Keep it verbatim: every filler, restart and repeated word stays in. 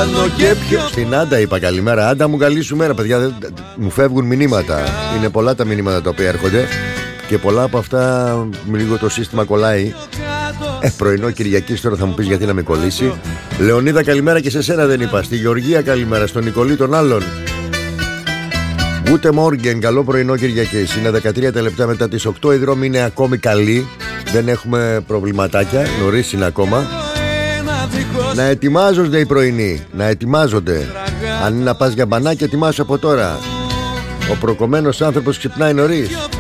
κάνω και πιο. Στην Άντα είπα καλημέρα. Άντα μου, καλή σου μέρα, παιδιά. Δεν, μου φεύγουν μηνύματα. Είναι πολλά τα μηνύματα τα οποία έρχονται και πολλά από αυτά λίγο το σύστημα κολλάει. Ε, πρωινό Κυριακής, τώρα θα μου πεις γιατί να με κολλήσει. Λεωνίδα, καλημέρα και σε σένα δεν είπα. Στη Γεωργία καλημέρα, στον Νικολή τον άλλον. Ούτε Μόργεν, καλό πρωινό Κυριακής. Είναι δεκατρία τα λεπτά μετά τις οκτώ. Οι δρόμοι είναι ακόμη καλοί. Δεν έχουμε προβληματάκια. Νωρίς είναι ακόμα. Να ετοιμάζονται οι πρωινοί. Να ετοιμάζονται. Αν είναι να πας για μπανάκι, ετοιμάσου από τώρα. Ο προκομμένος άνθρωπος ξυπνάει νωρίς.